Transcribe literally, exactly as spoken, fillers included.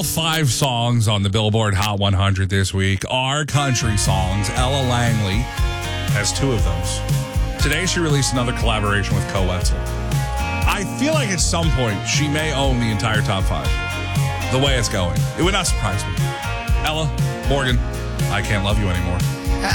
Five songs on the Billboard Hot one hundred this week are country songs. Ella Langley has two of those. Today she released another collaboration with Co Wetzel. I feel like at some point she may own the entire top five. The way it's going. It would not surprise me. Ella, Morgan, I Can't Love You Anymore.